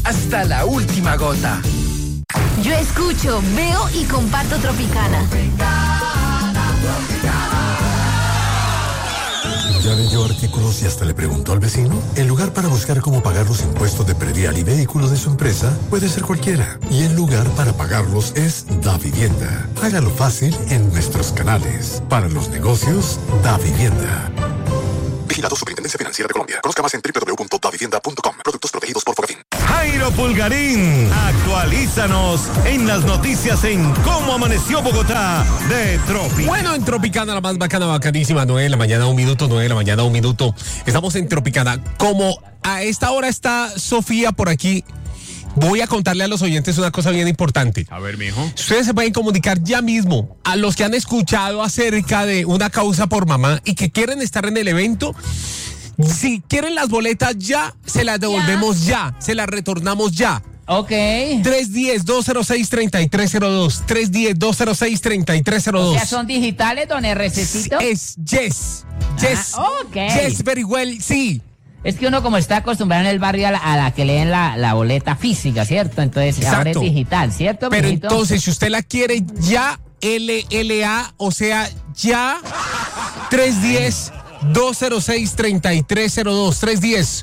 hasta la última gota. Yo escucho, veo y comparto Tropicana. ¿Ya leyó artículos y hasta le preguntó al vecino? El lugar para buscar cómo pagar los impuestos de predial y vehículo de su empresa puede ser cualquiera. Y el lugar para pagarlos es DaVivienda. Hágalo fácil en nuestros canales. Para los negocios, DaVivienda. Vigilado Superintendencia Financiera de Colombia. Conozca más en www.davivienda.com. Productos protegidos por Fogafín. Jairo Pulgarín, actualízanos en las noticias en Cómo Amaneció Bogotá de Tropicana. Bueno, en Tropicana, la más bacana, bacanísima, 9 de la mañana, 1 minuto, 9 de la mañana, 1 minuto. Estamos en Tropicana. Como a esta hora está Sofía por aquí, voy a contarle a los oyentes una cosa bien importante. A ver, mijo. Ustedes se pueden comunicar ya mismo a los que han escuchado acerca de una causa por mamá y que quieren estar en el evento. Si quieren las boletas ya, se las devolvemos ya, se las retornamos ya. Ok. 310-206-3302. 310-206-3302. O sea, ¿son digitales, don RCcito? Es yes. Yes. Ok. Yes, very well, sí. Es que uno como está acostumbrado en el barrio a la que leen la boleta física, ¿cierto? Entonces ahora es digital, ¿cierto? Pero mijito? entonces, si usted la quiere ya, LLA, o sea, ya, 310-206-3302.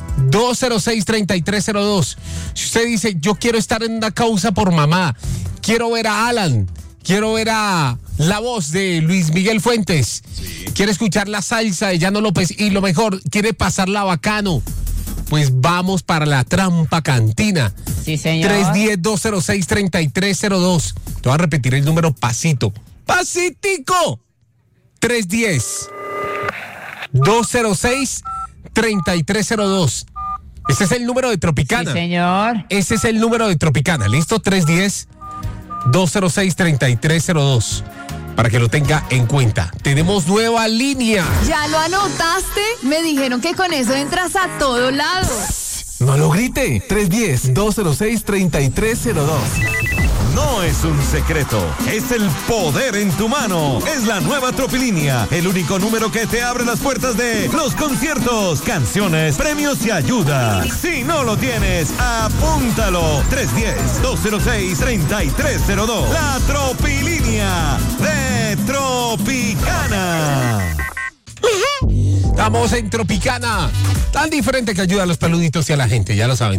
206-3302. Si usted dice, yo quiero estar en una causa por mamá, quiero ver a Alan, quiero ver a la voz de Luis Miguel Fuentes, sí, quiere escuchar la salsa de Llano López y lo mejor, quiere pasarla bacano, pues vamos para la Trampa Cantina. Sí, señor. 310-206-3302. Te voy a repetir el número pasito. ¡Pasitico! 310-206-3302. Ese es el número de Tropicana. Sí, señor. Ese es el número de Tropicana. ¿Listo? 310-206-3302. Para que lo tenga en cuenta. Tenemos nueva línea. ¿Ya lo anotaste? Me dijeron que con eso entras a todo lado. No lo grite. 310-206-3302. No es un secreto, es el poder en tu mano. Es la nueva Tropilínea, el único número que te abre las puertas de los conciertos, canciones, premios y ayuda. Si no lo tienes, apúntalo. 310-206-3302. La Tropilínea de Tropicana. Estamos en Tropicana, tan diferente que ayuda a los peluditos y a la gente, ya lo saben,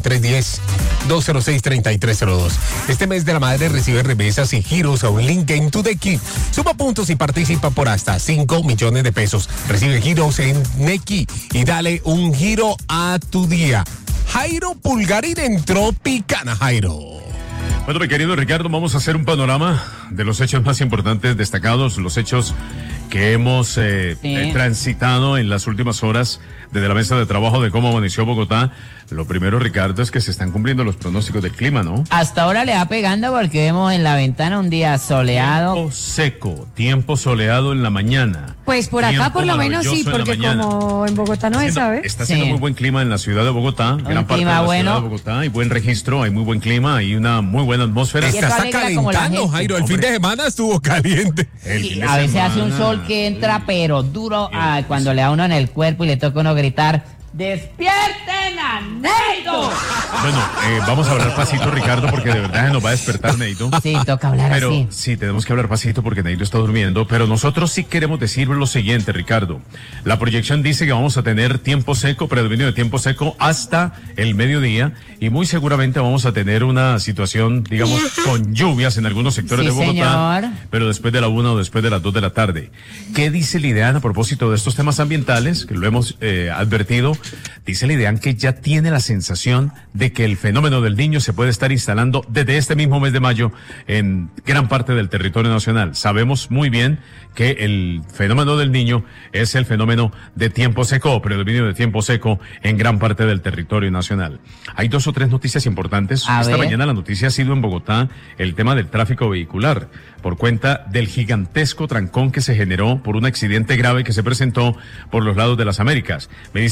310-206-3302. Este mes de la madre recibe remesas y giros a un link en tu Nequi. Suma puntos y participa por hasta 5 millones de pesos. Recibe giros en Nequi y dale un giro a tu día. Jairo Pulgarín en Tropicana, Jairo. Bueno, mi querido Ricardo, vamos a hacer un panorama de los hechos más importantes, destacados, los hechos que hemos transitado en las últimas horas desde la mesa de trabajo de Cómo Amaneció Bogotá. Lo primero, Ricardo, es que se están cumpliendo los pronósticos del clima, ¿no? Hasta ahora le va pegando porque vemos en la ventana un día soleado. Tiempo seco, tiempo soleado en la mañana. Pues por acá por lo menos sí, porque como en Bogotá no se sabe. Está haciendo muy buen clima en la ciudad de Bogotá, gran parte de la ciudad de Bogotá, hay buen registro, hay muy buen clima, hay una muy buena atmósfera. Está calentando, Jairo, el fin de semana estuvo caliente. Sí, a veces hace un sol que entra, pero duro, cuando le da uno en el cuerpo y le toca uno gritar, ¡despierten a Neito! Bueno, vamos a hablar pasito, Ricardo, porque de verdad nos va a despertar Neito. Sí, toca hablar pero, así. Sí, tenemos que hablar pasito porque Neito está durmiendo, pero nosotros sí queremos decir lo siguiente, Ricardo. La proyección dice que vamos a tener tiempo seco, predominio de tiempo seco hasta el mediodía, y muy seguramente vamos a tener una situación, digamos, con lluvias en algunos sectores de Bogotá, señor, pero después de la 1 o después de las 2 de la tarde. ¿Qué dice el IDEAN a propósito de estos temas ambientales? Que lo hemos advertido. Dice el IDEAN que ya tiene la sensación de que el fenómeno del Niño se puede estar instalando desde este mismo mes de mayo en gran parte del territorio nacional. Sabemos muy bien que el fenómeno del Niño es el fenómeno de tiempo seco, predominio de tiempo seco en gran parte del territorio nacional. Hay 2 o 3 noticias importantes. Esta mañana la noticia ha sido en Bogotá el tema del tráfico vehicular, por cuenta del gigantesco trancón que se generó por un accidente grave que se presentó por los lados de las Américas. Me dicen que ya comenzó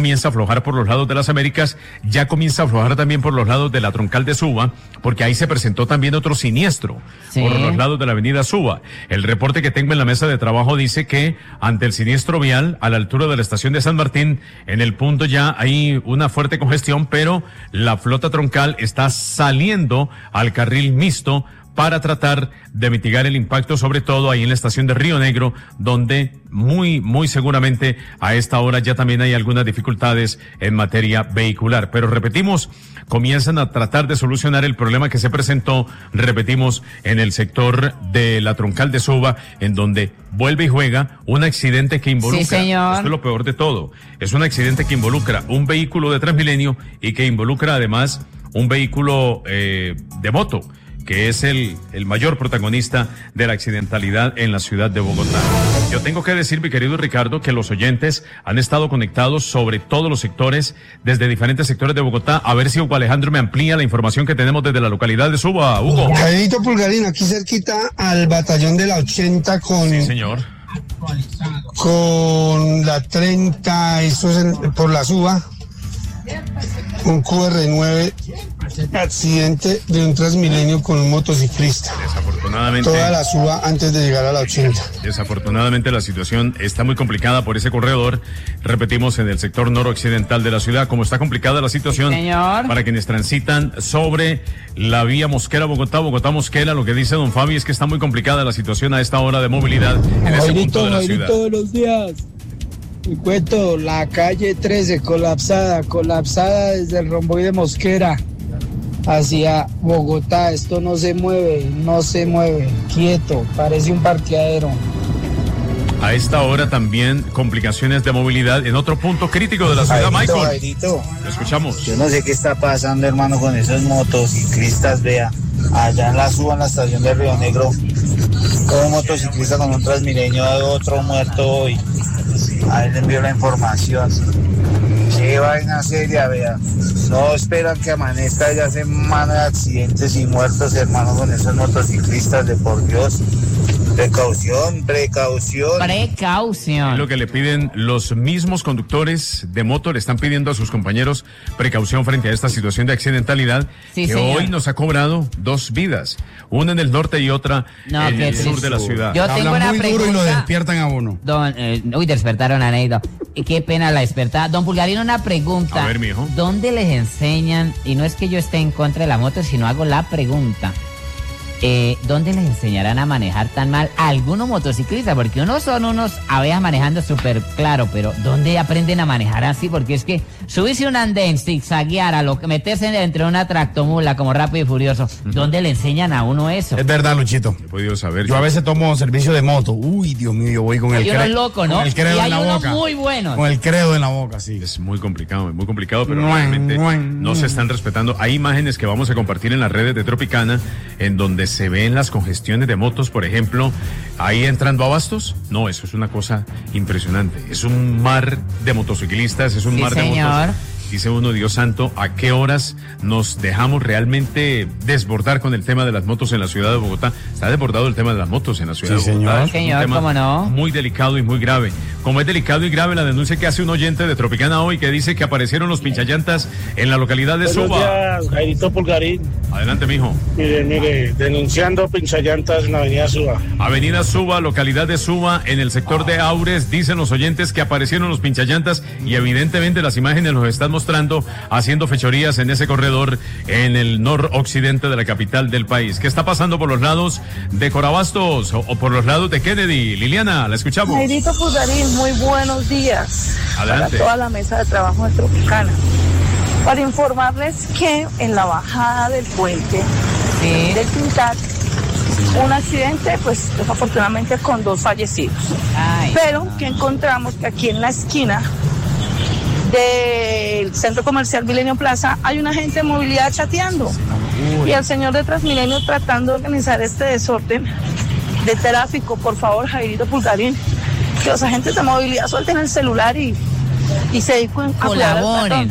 comienza a aflojar por los lados de las Américas, ya comienza a aflojar también por los lados de la troncal de Suba, porque ahí se presentó también otro siniestro por los lados de la avenida Suba. El reporte que tengo en la mesa de trabajo dice que ante el siniestro vial, a la altura de la estación de San Martín, en el punto ya hay una fuerte congestión, pero la flota troncal está saliendo al carril mixto para tratar de mitigar el impacto, sobre todo ahí en la estación de Río Negro, donde muy seguramente a esta hora ya también hay algunas dificultades en materia vehicular. Pero repetimos, comienzan a tratar de solucionar el problema que se presentó, repetimos, en el sector de la troncal de Suba, en donde vuelve y juega un accidente que involucra, sí, señor. Esto es lo peor de todo, es un accidente que involucra un vehículo de Transmilenio y que involucra además un vehículo de moto, que es el mayor protagonista de la accidentalidad en la ciudad de Bogotá. Yo tengo que decir, mi querido Ricardo, que los oyentes han estado conectados sobre todos los sectores, desde diferentes sectores de Bogotá. A ver si Hugo Alejandro me amplía la información que tenemos desde la localidad de Suba. Hugo. Jairito Pulgarín, aquí cerquita al batallón de la 80 con... Sí, señor. Con la 30, eso es por la Suba. Un QR9, accidente de un Transmilenio con un motociclista. Desafortunadamente. Toda la Suba antes de llegar a la 80. Desafortunadamente la situación está muy complicada por ese corredor. Repetimos, en el sector noroccidental de la ciudad, como está complicada la situación, señor, para quienes transitan sobre la vía Mosquera-Bogotá, Bogotá-Mosquera. Lo que dice don Fabi es que está muy complicada la situación a esta hora de movilidad en ese punto de la ciudad. Todos los días. Y cuento, la calle 13 colapsada desde el Romboy de Mosquera hacia Bogotá. Esto no se mueve, quieto, parece un parqueadero. A esta hora también complicaciones de movilidad en otro punto crítico de la ciudad, Michael. Jairito, lo escuchamos. Yo no sé qué está pasando, hermano, con esos motociclistas, vea, allá en la Suba, en la estación de Río Negro, como un motociclista con un Transmilenio, otro muerto hoy. Ahí le envío la información. Qué vaina seria, vea. No esperan que amanezca ya semana de accidentes y muertos, hermano, con esos motociclistas, de por Dios. Precaución. Es lo que le piden los mismos conductores de moto, le están pidiendo a sus compañeros precaución frente a esta situación de accidentalidad, sí, que señor, hoy nos ha cobrado 2 vidas, una en el norte y otra en el sur de la ciudad. Yo tengo una pregunta. Duro y lo despiertan a uno. Despertaron a Neido. Y qué pena la despertada. Don Pulgarino, una pregunta. A ver, mijo. ¿Dónde les enseñan? Y no es que yo esté en contra de la moto, sino hago la pregunta. ¿Dónde les enseñarán a manejar tan mal a algunos motociclistas? Porque unos son unos abejas manejando súper claro, pero ¿dónde aprenden a manejar así? Porque es que subirse un andén, zigzaguear, meterse dentro de una tractomula como Rápido y Furioso, ¿dónde le enseñan a uno eso? Es verdad, Luchito. He podido saber. Yo a veces tomo servicio de moto. Uy, Dios mío, yo voy con el credo. Loco, ¿no? Con el credo y hay en la unos boca. muy buenos. Con el credo en la boca, sí. Es muy complicado, pero realmente no se están respetando. Hay imágenes que vamos a compartir en las redes de Tropicana, en donde se ven las congestiones de motos, por ejemplo, ahí entrando a Bastos. No, eso es una cosa impresionante. Es un mar de motociclistas, es un mar de motos. Dice uno, Dios santo, ¿a qué horas nos dejamos realmente desbordar con el tema de las motos en la ciudad de Bogotá? Está desbordado el tema de las motos en la ciudad de Bogotá. Señor, es un tema ¿cómo no? muy delicado y muy grave. Como es delicado y grave la denuncia que hace un oyente de Tropicana hoy, que dice que aparecieron los pinchallantas en la localidad de Suba. Buenos días, Jairito Pulgarín. Adelante, mijo. Mire, denunciando pinchallantas en la avenida Suba. Avenida Suba, localidad de Suba, en el sector de Aures, dicen los oyentes que aparecieron los pinchallantas y evidentemente las imágenes los están mostrando haciendo fechorías en ese corredor en el noroccidente de la capital del país. ¿Qué está pasando por los lados de Corabastos o por los lados de Kennedy? Liliana, la escuchamos. Jairito Pulgarín, muy buenos días. Adelante. Para toda la mesa de trabajo de Tropicana. Para informarles que en la bajada del puente del Pintat, un accidente, pues desafortunadamente con 2 fallecidos. Pero que encontramos que aquí en la esquina del centro comercial Milenio Plaza hay un agente de movilidad chateando. Y el señor de Transmilenio tratando de organizar este desorden de tráfico. Por favor, Jairito Pulgarín, que los agentes de movilidad suelten el celular y se dediquen a colaboren.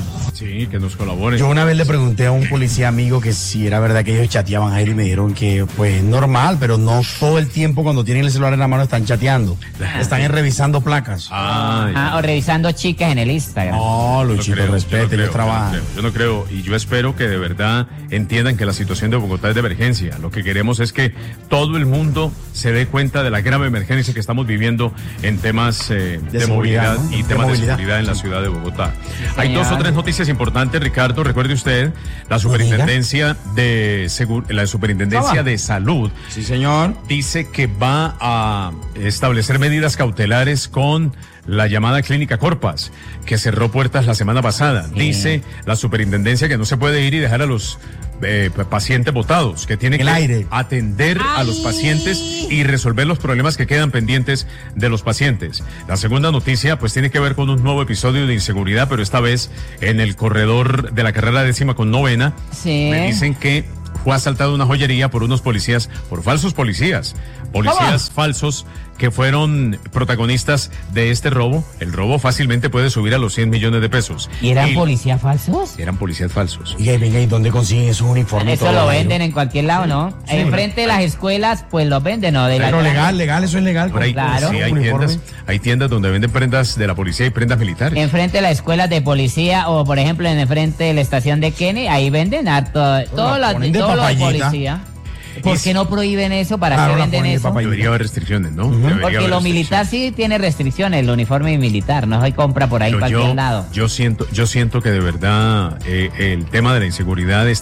Sí, que nos colaboren. Yo una vez le pregunté a un policía amigo que si era verdad que ellos chateaban a él y me dijeron que pues normal, pero no todo el tiempo cuando tienen el celular en la mano están chateando. Están revisando placas. O revisando chicas en el Instagram. No, Luchito, respete, ellos trabajan. Yo no creo, y yo espero que de verdad entiendan que la situación de Bogotá es de emergencia. Lo que queremos es que todo el mundo se dé cuenta de la grave emergencia que estamos viviendo en temas de movilidad, ¿no? Y temas de seguridad en la ciudad de Bogotá. Hay 2 o 3 noticias importantes, Ricardo. Recuerde usted, la Superintendencia de Salud. Sí, señor. Dice que va a establecer medidas cautelares con la llamada Clínica Corpas, que cerró puertas la semana pasada. Sí. Dice la superintendencia que no se puede ir y dejar a los pacientes botados, que tiene que atender a los pacientes y resolver los problemas que quedan pendientes de los pacientes. La segunda noticia pues tiene que ver con un nuevo episodio de inseguridad, pero esta vez en el corredor de la carrera 10ª con 9ª. Sí. Me dicen que fue asaltada una joyería por unos policías, por falsos policías falsos que fueron protagonistas de este robo. El robo fácilmente puede subir a los 100 millones de pesos. ¿Y eran policías falsos? Eran policías falsos. Y venga, ¿y dónde consiguen esos uniformes? Eso lo venden en cualquier lado, ¿no? Sí, enfrente de las escuelas, pues los venden, ¿no? Pero legal, eso es legal. Claro. Sí, hay tiendas donde venden prendas de la policía y prendas militares. Enfrente de las escuelas de policía o, por ejemplo, enfrente de la estación de Kennedy, ahí venden todos los policías. ¿Por qué no prohíben eso? ¿Para qué venden eso? Debería haber restricciones, ¿no? Porque lo militar sí tiene restricciones, el uniforme militar, no se compra por ahí en cualquier lado. Yo siento que de verdad el tema de la inseguridad